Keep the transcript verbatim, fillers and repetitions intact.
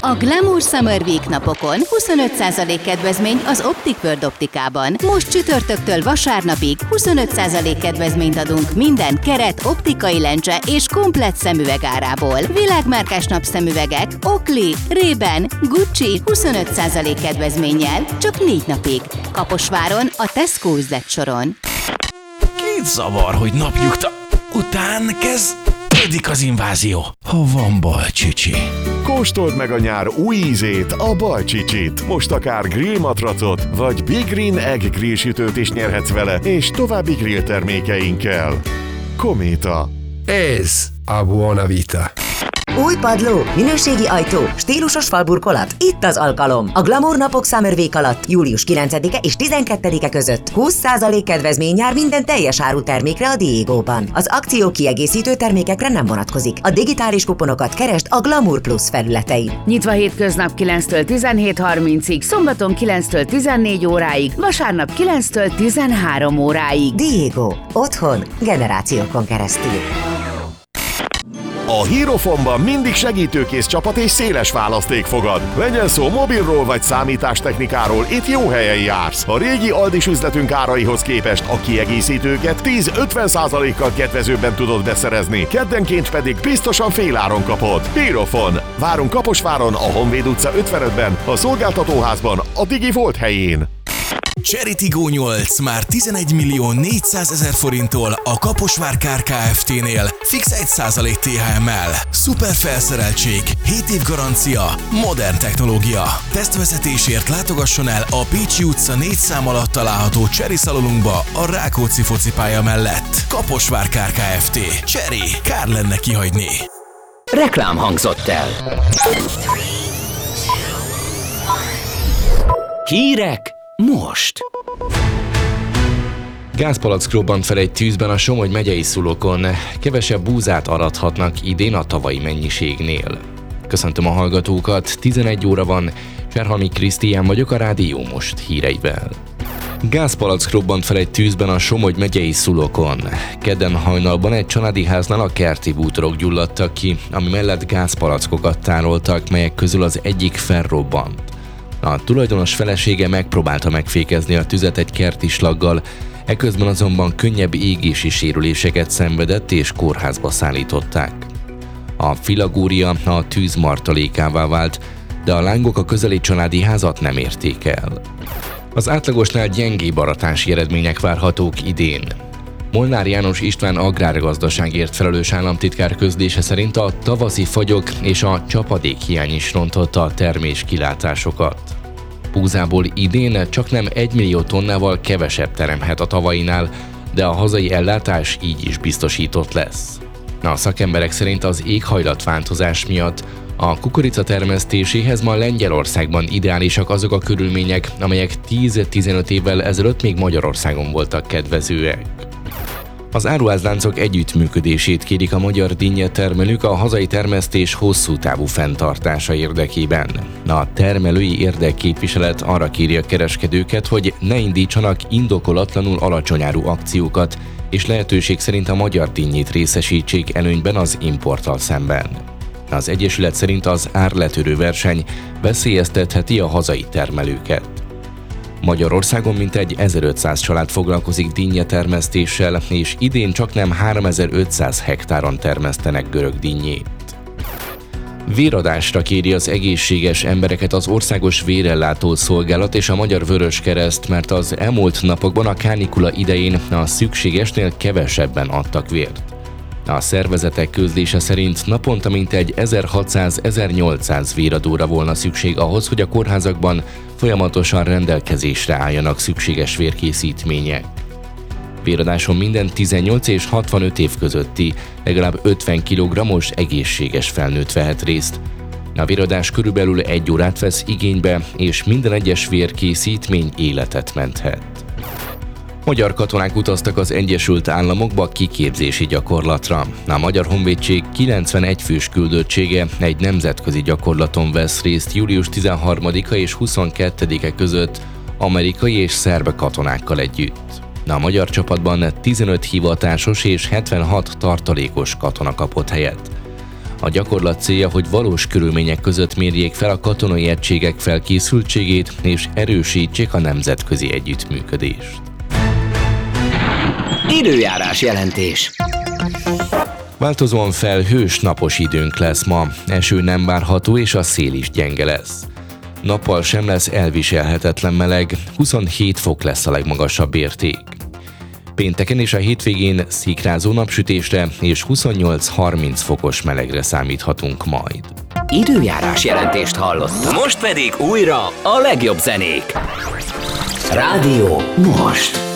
A Glamour Summer Week napokon huszonöt százalék kedvezmény az Optic World optikában. Most csütörtöktől vasárnapig huszonöt százalék kedvezményt adunk minden keret, optikai lencse és komplett szemüveg árából. Világmárkás napszemüvegek, Oakley, Ray-Ban, Gucci huszonöt százalék kedvezménnyel csak négy napig. Kaposváron, a Tesco üzletsoron. Két zavar, hogy napnyugta után kezdődik az invázió. Ha van Balcsicsi. Kóstold meg a nyár új ízét, a Balcsicsit. Most akár grillmatracot, vagy Big Green Egg grillsütőt is nyerhetsz vele, és további grill termékeinkkel. Kométa. Ez a Buona Vita. Új padló, minőségi ajtó, stílusos falburkolat. Itt az alkalom. A Glamour napok Summer Week alatt július kilencedike és tizenkettedike között húsz százalék kedvezmény jár minden teljes áru termékre a Diegóban. Az akció kiegészítő termékekre nem vonatkozik. A digitális kuponokat keresd a Glamour Plus felületein. Nyitva hétköznap kilenctől tizenhét harmincig, szombaton kilenctől tizennégy óráig, vasárnap kilenctől tizenhárom óráig. Diego. Otthon generációkon keresztül. A Hierofonban mindig segítőkész csapat és széles választék fogad. Legyen szó mobilról vagy számítástechnikáról, itt jó helyen jársz. A régi Aldis üzletünk áraihoz képest a kiegészítőket tíz-ötven százalékkal kedvezőbben tudod beszerezni, keddenként pedig biztosan féláron kapod. Hierofon. Várunk Kaposváron, a Honvéd utca ötvenötben, a szolgáltatóházban, a Digi Volt helyén. Cherry Tiggo nyolc már tizenegy millió négyszázezer forinttól a Kaposvár Kár Kft-nél fix egy százalék té há em-mel. Szuper felszereltség, hét év garancia, modern technológia. Tesztvezetésért látogasson el a Pécsi utca négy szám alatt található Cherry szalonunkba a Rákóczi focipálya mellett. Kaposvár Kár Kft. Cherry, kár lenne kihagyni. Reklám hangzott el. Hírek most. Gázpalack robbant fel egy tűzben a Somogy megyei szulokon. Kevesebb búzát arathatnak idén a tavalyi mennyiségnél. Köszöntöm a hallgatókat, tizenegy óra van, Cserhalmi Krisztián vagyok a Rádió Most híreivel. Gázpalack robbant fel egy tűzben a Somogy megyei szulokon. Kedden hajnalban egy családi háznál a kerti bútorok gyulladtak ki, ami mellett gázpalackokat tároltak, melyek közül az egyik felrobbant. A tulajdonos felesége megpróbálta megfékezni a tüzet egy kerti slaggal, eközben azonban könnyebb égési sérüléseket szenvedett és kórházba szállították. A filagúria a tűz martalékává vált, de a lángok a közeli családi házat nem érték el. Az átlagosnál gyengébb aratási eredmények várhatók idén. Molnár János István agrárgazdaságért felelős államtitkár közlése szerint a tavaszi fagyok és a csapadékhiány is rontotta a termés kilátásokat. Búzából idén csaknem egy millió tonnával kevesebb teremhet a tavainál, de a hazai ellátás így is biztosított lesz. A szakemberek szerint az éghajlatváltozás miatt a kukorica termesztéséhez ma Lengyelországban ideálisak azok a körülmények, amelyek tíz-tizenöt évvel ezelőtt még Magyarországon voltak kedvezőek. Az áruházláncok együttműködését kérik a magyar dinnyetermelők a hazai termesztés hosszú távú fenntartása érdekében. A termelői érdekképviselet arra kéri a kereskedőket, hogy ne indítsanak indokolatlanul alacsony áru akciókat, és lehetőség szerint a magyar dinnyét részesítsék előnyben az importtal szemben. Az egyesület szerint az árletörő verseny veszélyeztetheti a hazai termelőket. Magyarországon mintegy ezerötszáz család foglalkozik dinnyetermesztéssel, és idén csaknem háromezer-ötszáz hektáron termesztenek görög dinnyét. Véradásra kéri az egészséges embereket az Országos Vérellátó Szolgálat és a Magyar Vöröskereszt, mert az elmúlt napokban a kánikula idején a szükségesnél kevesebben adtak vért. A szervezetek közlése szerint naponta mintegy ezerhatszáz-ezernyolcszáz véradóra volna szükség ahhoz, hogy a kórházakban folyamatosan rendelkezésre álljanak szükséges vérkészítmények. Véradáson minden tizennyolc és hatvanöt év közötti, legalább ötven kilogrammos egészséges felnőtt vehet részt. A véradás körülbelül egy órát vesz igénybe, és minden egyes vérkészítmény életet menthet. Magyar katonák utaztak az Egyesült Államokba kiképzési gyakorlatra. A Magyar Honvédség kilencvenegy fős küldöttsége egy nemzetközi gyakorlaton vesz részt július tizenharmadika és huszonkettedike között amerikai és szerb katonákkal együtt. A magyar csapatban tizenöt hivatásos és hetvenhat tartalékos katona kapott helyet. A gyakorlat célja, hogy valós körülmények között mérjék fel a katonai egységek felkészültségét és erősítsék a nemzetközi együttműködést. Időjárás jelentés. Változóan felhős, napos időnk lesz ma, eső nem várható és a szél is gyenge lesz. Nappal sem lesz elviselhetetlen meleg, huszonhét fok lesz a legmagasabb érték. Pénteken és a hétvégén szikrázó napsütésre és huszonnyolc-harminc fokos melegre számíthatunk majd. Időjárás jelentést hallottam. Most pedig újra a legjobb zenék. Rádió most.